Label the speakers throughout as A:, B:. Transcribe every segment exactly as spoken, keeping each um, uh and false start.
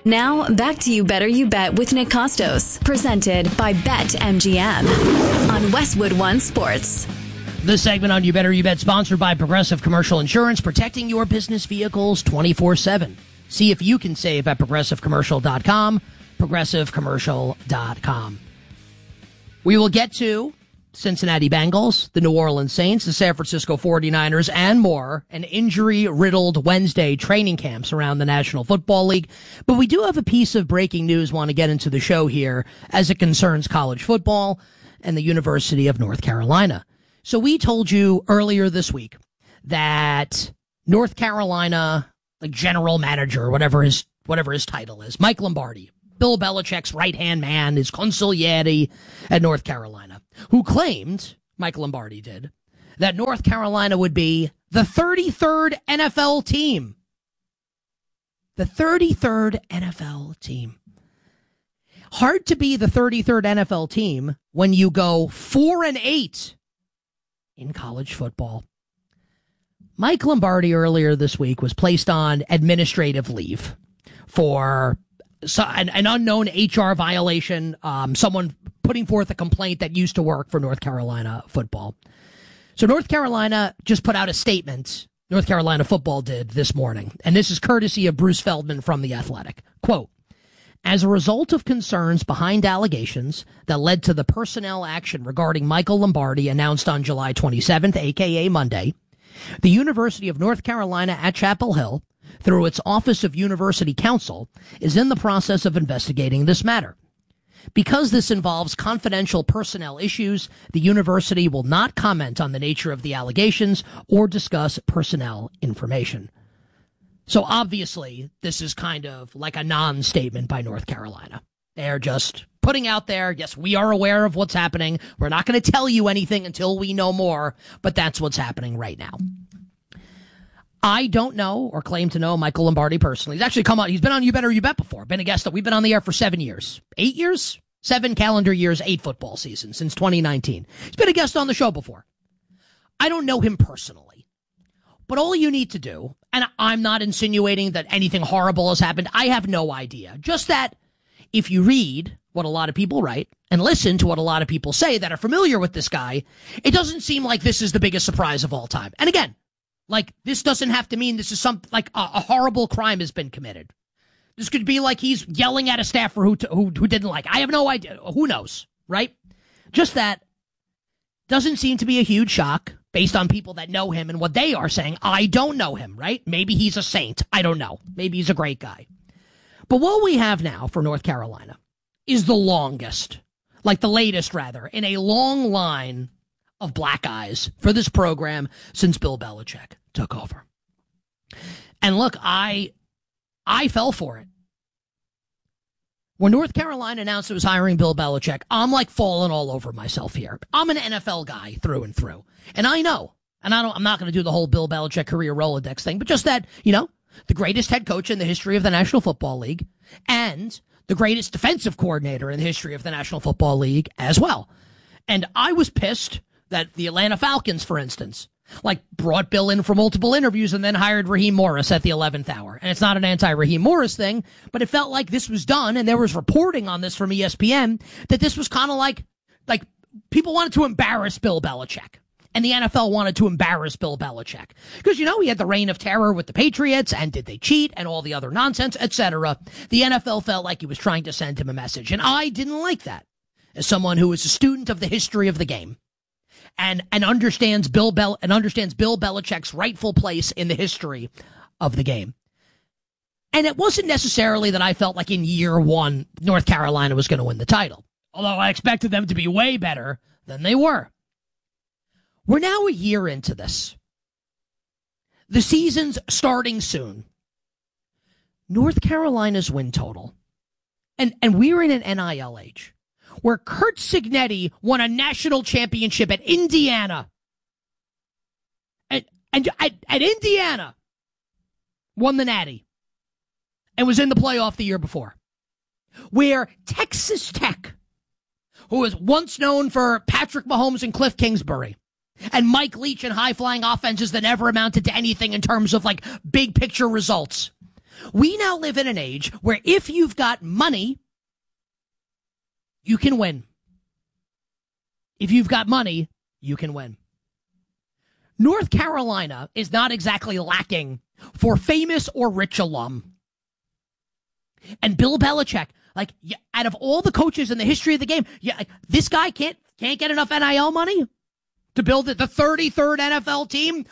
A: Now, back to You Better You Bet with Nick Costos, presented by BetMGM on Westwood One Sports.
B: This segment on You Better You Bet, sponsored by Progressive Commercial Insurance, protecting your business vehicles twenty-four seven. See if you can save at progressive commercial dot com, progressive commercial dot com. We will get to Cincinnati Bengals, the New Orleans Saints, the San Francisco forty-niners, and more, an injury-riddled Wednesday training camps around the National Football League. But we do have a piece of breaking news want to get into the show here as it concerns college football and the University of North Carolina. So we told you earlier this week that North Carolina, like general manager, whatever his whatever his title is, Mike Lombardi, Bill Belichick's right-hand man, his consigliere at North Carolina, who claimed, Mike Lombardi did, that North Carolina would be the thirty-third N F L team. The thirty-third N F L team. Hard to be the thirty-third N F L team when you go four and eight in college football. Mike Lombardi earlier this week was placed on administrative leave for so, an, an unknown H R violation, um, someone putting forth a complaint that used to work for North Carolina football. So North Carolina just put out a statement, North Carolina football did this morning, and this is courtesy of Bruce Feldman from The Athletic. Quote, as a result of concerns behind allegations that led to the personnel action regarding Michael Lombardi announced on July twenty-seventh, aka Monday, the University of North Carolina at Chapel Hill, through its Office of University Counsel, is in the process of investigating this matter. Because this involves confidential personnel issues, the university will not comment on the nature of the allegations or discuss personnel information. So obviously, this is kind of like a non-statement by North Carolina. They're just putting out there, yes, we are aware of what's happening. We're not going to tell you anything until we know more, but that's what's happening right now. I don't know or claim to know Michael Lombardi personally. He's actually come on. He's been on You Better You Bet before. Been a guest that we've been on the air for seven years. Eight years? Seven calendar years, eight football seasons since twenty nineteen. He's been a guest on the show before. I don't know him personally. But all you need to do, and I'm not insinuating that anything horrible has happened. I have no idea. Just that if you read what a lot of people write and listen to what a lot of people say that are familiar with this guy, it doesn't seem like this is the biggest surprise of all time. And again, like, this doesn't have to mean this is some, like, a, a horrible crime has been committed. This could be like he's yelling at a staffer who, who, who didn't like. I have no idea. Who knows, right? Just that doesn't seem to be a huge shock based on people that know him and what they are saying. I don't know him, right? Maybe he's a saint. I don't know. Maybe he's a great guy. But what we have now for North Carolina is the longest, like the latest, rather, in a long line of black eyes for this program since Bill Belichick took over. And look, I I fell for it. When North Carolina announced it was hiring Bill Belichick, I'm like falling all over myself here. I'm an N F L guy through and through. And I know, and I don't, I'm not going to do the whole Bill Belichick career Rolodex thing, but just that, you know, the greatest head coach in the history of the National Football League and the greatest defensive coordinator in the history of the National Football League as well. And I was pissed that the Atlanta Falcons, for instance, like brought Bill in for multiple interviews and then hired Raheem Morris at the eleventh hour. And it's not an anti-Raheem Morris thing, but it felt like this was done, and there was reporting on this from E S P N, that this was kind of like, like people wanted to embarrass Bill Belichick. And the N F L wanted to embarrass Bill Belichick. Because, you know, he had the reign of terror with the Patriots, and did they cheat, and all the other nonsense, et cetera. The N F L felt like he was trying to send him a message. And I didn't like that. As someone who is a student of the history of the game. And and understands Bill Bel and understands Bill Belichick's rightful place in the history of the game. And it wasn't necessarily that I felt like in year one North Carolina was going to win the title, although I expected them to be way better than they were. We're now a year into this. The season's starting soon. North Carolina's win total, and and we're in an N I L age, where Curt Cignetti won a national championship at Indiana. And, and at, at Indiana, won the Natty, and was in the playoff the year before. Where Texas Tech, who was once known for Patrick Mahomes and Cliff Kingsbury, and Mike Leach and high-flying offenses that never amounted to anything in terms of, like, big-picture results, We now live in an age where if you've got money, you can win. If you've got money, you can win. North Carolina is not exactly lacking for famous or rich alum. And Bill Belichick, like, yeah, out of all the coaches in the history of the game, yeah, like, this guy can't can't get enough N I L money to build the thirty-third N F L team.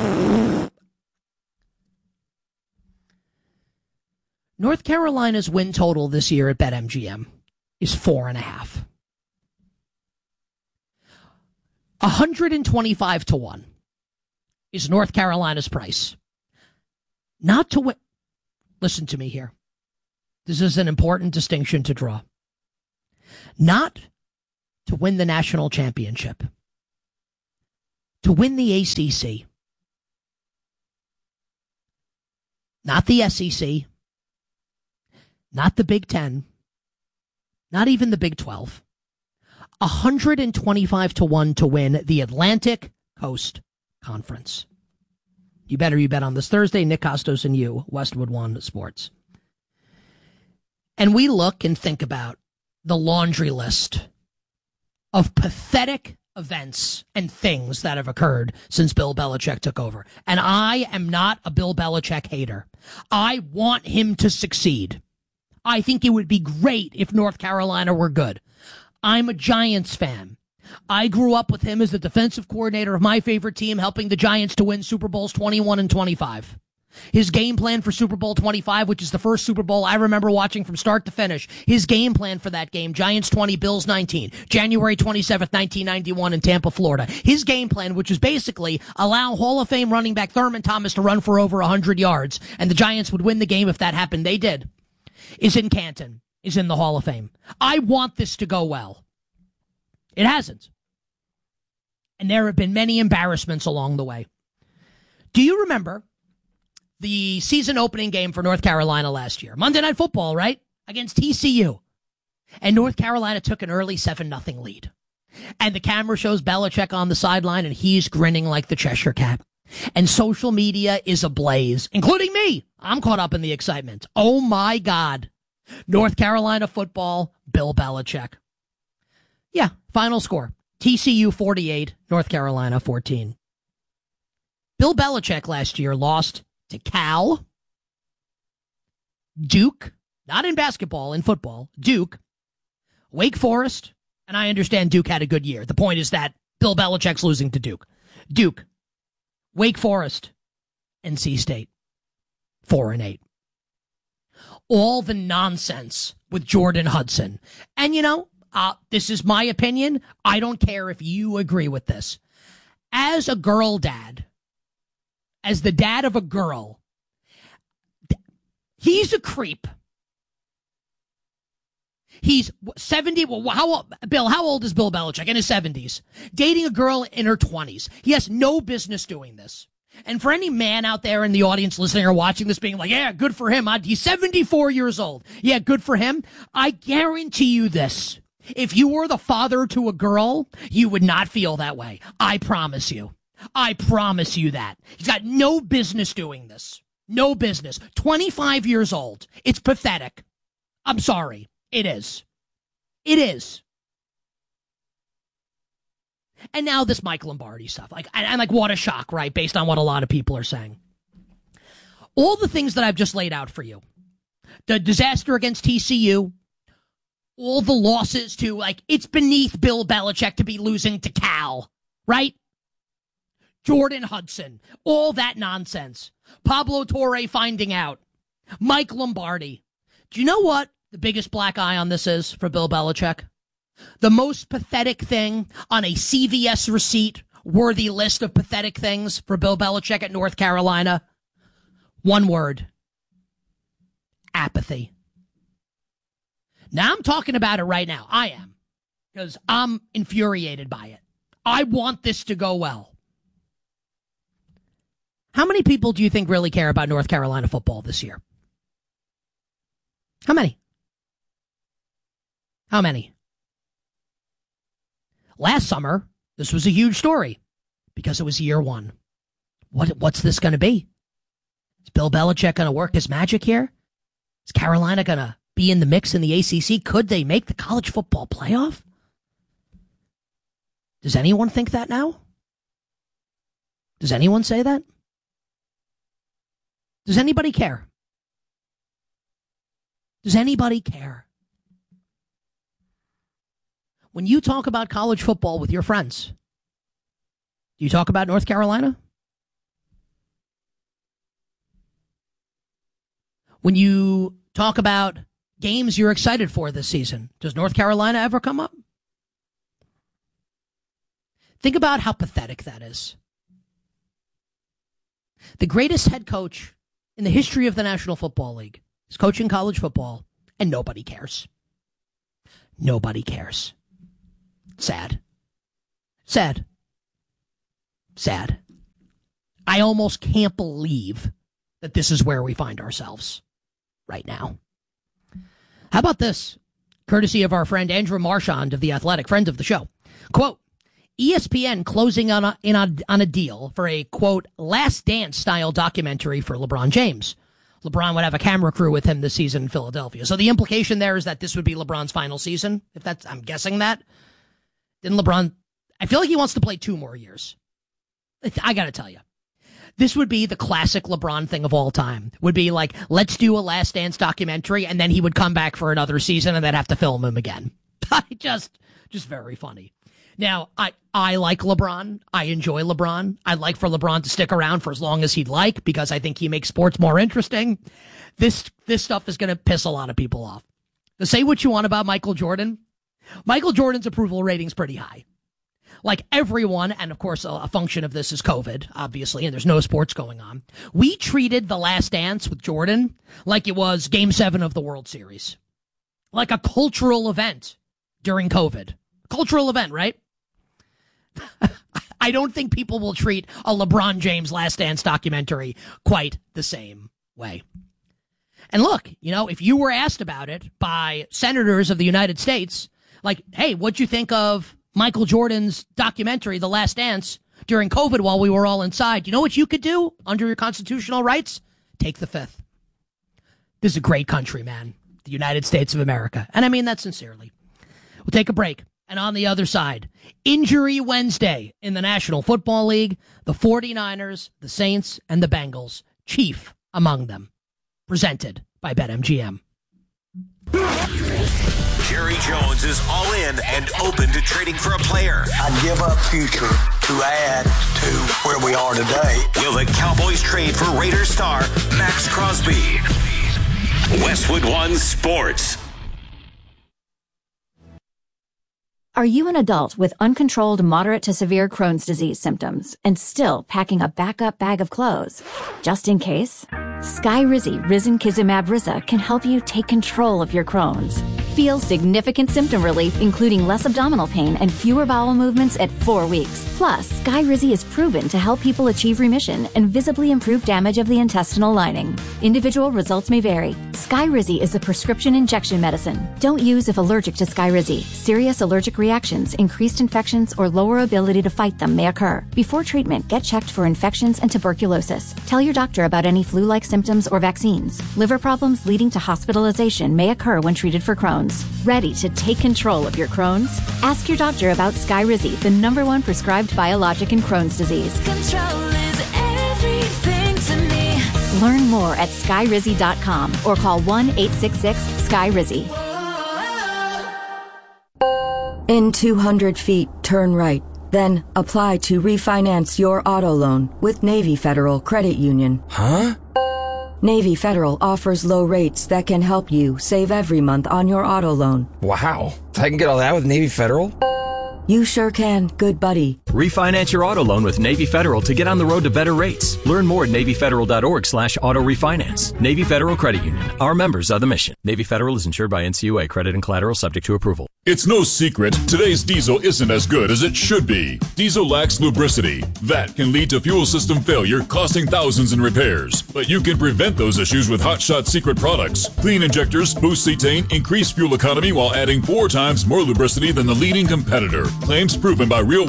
B: North Carolina's win total this year at BetMGM is four and a half. one hundred twenty-five to one is North Carolina's price. Not to win. Listen to me here. This is an important distinction to draw. Not to win the national championship. To win the A C C. Not the S E C. Not the Big Ten. Not even the Big twelve. one hundred twenty-five to one to win the Atlantic Coast Conference. You better you bet on this Thursday. Nick Costos and you, Westwood One Sports. And we look and think about the laundry list of pathetic events and things that have occurred since Bill Belichick took over. And I am not a Bill Belichick hater. I want him to succeed. I think it would be great if North Carolina were good. I'm a Giants fan. I grew up with him as the defensive coordinator of my favorite team, helping the Giants to win Super Bowls twenty-one and twenty-five. His game plan for Super Bowl twenty-five, which is the first Super Bowl I remember watching from start to finish, his game plan for that game, Giants twenty, Bills nineteen, January twenty-seventh, nineteen ninety-one in Tampa, Florida. His game plan, which is basically allow Hall of Fame running back Thurman Thomas to run for over one hundred yards, and the Giants would win the game if that happened. They did. Is in Canton, is in the Hall of Fame. I want this to go well. It hasn't. And there have been many embarrassments along the way. Do you remember the season opening game for North Carolina last year? Monday Night Football, right? Against T C U. And North Carolina took an early seven nothing lead. And the camera shows Belichick on the sideline, and he's grinning like the Cheshire Cat. And social media is ablaze, including me. I'm caught up in the excitement. Oh, my God. North Carolina football, Bill Belichick. Yeah, final score. T C U forty-eight, North Carolina fourteen. Bill Belichick last year lost to Cal, Duke, not in basketball, in football, Duke, Wake Forest, and I understand Duke had a good year. The point is that Bill Belichick's losing to Duke. Duke, Wake Forest, N C State, four and eight. All the nonsense with Jordan Hudson. And, you know, uh, this is my opinion. I don't care if you agree with this. As a girl dad, as the dad of a girl, he's a creep. He's seventy. Well, how old, Bill, how old is Bill Belichick? In his seventies. Dating a girl in her twenties. He has no business doing this. And for any man out there in the audience listening or watching this being like, yeah, good for him. He's seventy-four years old. Yeah, good for him. I guarantee you this. If you were the father to a girl, you would not feel that way. I promise you. I promise you that. He's got no business doing this. No business. twenty-five years old. It's pathetic. I'm sorry. It is. It is. And now this Mike Lombardi stuff. Like, and, and like, what a shock, right? Based on what a lot of people are saying. All the things that I've just laid out for you. The disaster against T C U. All the losses to, like, it's beneath Bill Belichick to be losing to Cal, right? Jordan Hudson. All that nonsense. Pablo Torre finding out. Mike Lombardi. Do you know what the biggest black eye on this is for Bill Belichick? The most pathetic thing on a C V S receipt worthy list of pathetic things for Bill Belichick at North Carolina. One word. Apathy. Now I'm talking about it right now. I am. Because I'm infuriated by it. I want this to go well. How many people do you think really care about North Carolina football this year? How many? How many? Last summer, this was a huge story because it was year one. What, what's this going to be? Is Bill Belichick going to work his magic here? Is Carolina going to be in the mix in the A C C? Could they make the college football playoff? Does anyone think that now? Does anyone say that? Does anybody care? Does anybody care? When you talk about college football with your friends, do you talk about North Carolina? When you talk about games you're excited for this season, does North Carolina ever come up? Think about how pathetic that is. The greatest head coach in the history of the National Football League is coaching college football, and nobody cares. Nobody cares. Sad. Sad. Sad. I almost can't believe that this is where we find ourselves right now. How about this? Courtesy of our friend Andrew Marchand of The Athletic, friend of the show. Quote, E S P N closing on a, in a, on a deal for a, quote, Last Dance style documentary for LeBron James. LeBron would have a camera crew with him this season in Philadelphia. So the implication there is that this would be LeBron's final season. If that's, I'm guessing that. Didn't LeBron, I feel like he wants to play two more years. I got to tell you, this would be the classic LeBron thing of all time. Would be like, let's do a Last Dance documentary, and then he would come back for another season and then have to film him again. just, just very funny. Now, I, I like LeBron. I enjoy LeBron. I'd like for LeBron to stick around for as long as he'd like because I think he makes sports more interesting. This, this stuff is going to piss a lot of people off. To say what you want about Michael Jordan, Michael Jordan's approval rating's pretty high. Like everyone, and of course a function of this is COVID, obviously, and there's no sports going on. We treated The Last Dance with Jordan like it was Game seven of the World Series. Like a cultural event during COVID. Cultural event, right? I don't think people will treat a LeBron James Last Dance documentary quite the same way. And look, you know, if you were asked about it by senators of the United States, like, hey, what'd you think of Michael Jordan's documentary, The Last Dance, during COVID while we were all inside? You know what you could do under your constitutional rights? Take the fifth. This is a great country, man. The United States of America. And I mean that sincerely. We'll take a break. And on the other side, Injury Wednesday in the National Football League, the 49ers, the Saints, and the Bengals, chief among them. Presented by BetMGM.
C: Jerry Jones is all in and open to trading for a player.
D: I'd give up future to add to where we are today.
C: Will the Cowboys trade for Raiders star Max Crosby? Westwood One Sports.
E: Are you an adult with uncontrolled moderate to severe Crohn's disease symptoms and still packing a backup bag of clothes? Just in case? Skyrizi Risankizumab Risa can help you take control of your Crohn's. Feel significant symptom relief, including less abdominal pain and fewer bowel movements at four weeks. Plus, Skyrizi is proven to help people achieve remission and visibly improve damage of the intestinal lining. Individual results may vary. Skyrizi is a prescription injection medicine. Don't use if allergic to Skyrizi. Serious allergic reactions, increased infections, or lower ability to fight them may occur. Before treatment, get checked for infections and tuberculosis. Tell your doctor about any flu-like symptoms or vaccines. Liver problems leading to hospitalization may occur when treated for Crohn's. Ready to take control of your Crohn's? Ask your doctor about Skyrizi, the number one prescribed biologic in Crohn's disease.
F: Control is everything to me.
E: Learn more at skyrizi dot com or call one eight six six SKYRIZI.
G: In two hundred feet, turn right. Then apply to refinance your auto loan with Navy Federal Credit Union.
H: Huh?
G: Navy Federal offers low rates that can help you save every month on your auto loan.
H: Wow. I can get all that with Navy Federal?
G: You sure can, good buddy.
I: Refinance your auto loan with Navy Federal to get on the road to better rates. Learn more at NavyFederal.org slash auto refinance. Navy Federal Credit Union. Our members are the mission. Navy Federal is insured by N C U A. Credit and collateral subject to approval.
J: It's no secret, today's diesel isn't as good as it should be. Diesel lacks lubricity. That can lead to fuel system failure, costing thousands in repairs. But you can prevent those issues with Hot Shot Secret products. Clean injectors, boost cetane, increase fuel economy while adding four times more lubricity than the leading competitor. Claims proven by real-world use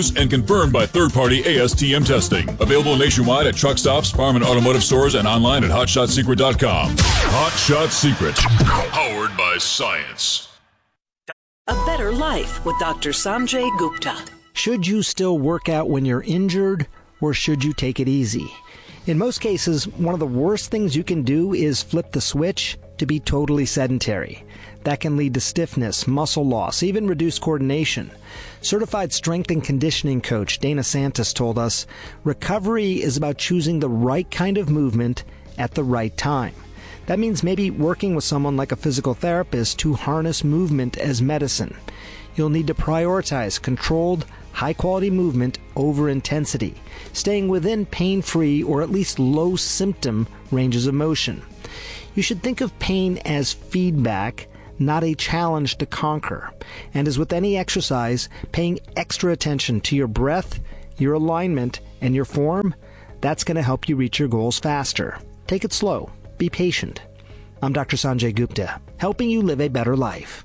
J: miles and confirmed by third-party A S T M testing. Available nationwide at truck stops, farm and automotive stores, and online at hot shot secret dot com. Hot Shot Secret, powered by science.
K: A better life with Doctor Sanjay Gupta.
L: Should you still work out when you're injured, or should you take it easy? In most cases, one of the worst things you can do is flip the switch to be totally sedentary. That can lead to stiffness, muscle loss, even reduced coordination. Certified strength and conditioning coach Dana Santos told us, recovery is about choosing the right kind of movement at the right time. That means maybe working with someone like a physical therapist to harness movement as medicine. You'll need to prioritize controlled, high-quality movement over intensity, staying within pain-free or at least low-symptom ranges of motion. You should think of pain as feedback, not a challenge to conquer. And as with any exercise, paying extra attention to your breath, your alignment, and your form, that's going to help you reach your goals faster. Take it slow. Be patient. I'm Doctor Sanjay Gupta, helping you live a better life.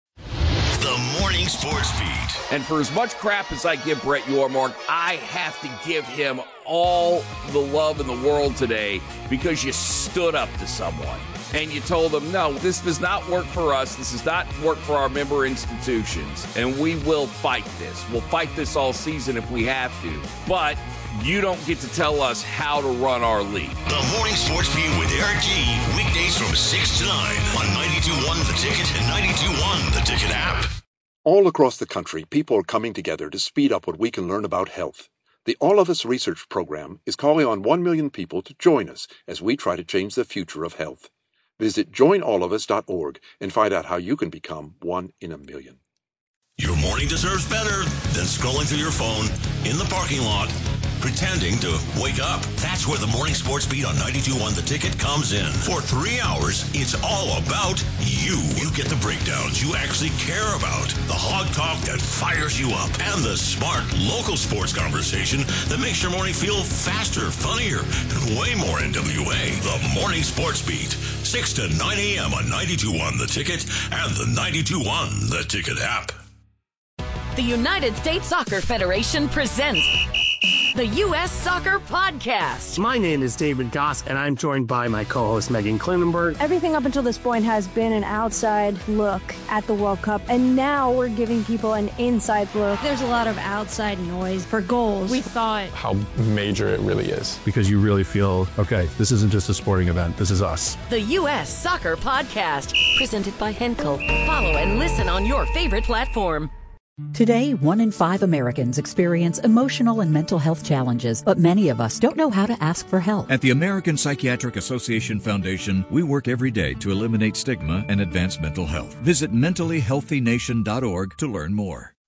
C: The Morning Sports Beat.
M: And for as much crap as I give Brett Yormark, I have to give him all the love in the world today because you stood up to someone and you told them, no, this does not work for us. This does not work for our member institutions. And we will fight this. We'll fight this all season if we have to. But you don't get to tell us how to run our league.
C: The Morning Sports Beat with Eric G. Weekdays from six to nine on ninety-two point one The Ticket and ninety-two point one The Ticket app.
N: All across the country, people are coming together to speed up what we can learn about health. The All of Us Research Program is calling on one million people to join us as we try to change the future of health. Visit join all of us dot org and find out how you can become one in a million.
C: Your morning deserves better than scrolling through your phone in the parking lot, pretending to wake up. That's where the Morning Sports Beat on ninety-two point one The Ticket comes in. For three hours, it's all about you. You get the breakdowns you actually care about, the hog talk that fires you up, and the smart local sports conversation that makes your morning feel faster, funnier, and way more N W A. The Morning Sports Beat, six to nine a.m. on ninety-two point one The Ticket and the ninety-two point one The Ticket app.
O: The United States Soccer Federation presents the U S Soccer Podcast.
P: My name is David Goss, and I'm joined by my co-host Megan Klinenberg.
Q: Everything up until this point has been an outside look at the World Cup, and now we're giving people an inside look.
R: There's a lot of outside noise for goals. We thought
S: how major it really is. Because you really feel, okay, this isn't just a sporting event, this is us.
O: The U S Soccer Podcast, presented by Henkel. Follow and listen on your favorite platform.
T: Today, one in five Americans experience emotional and mental health challenges, but many of us don't know how to ask for help.
U: At the American Psychiatric Association Foundation, we work every day to eliminate stigma and advance mental health. Visit mentally healthy nation dot org to learn more.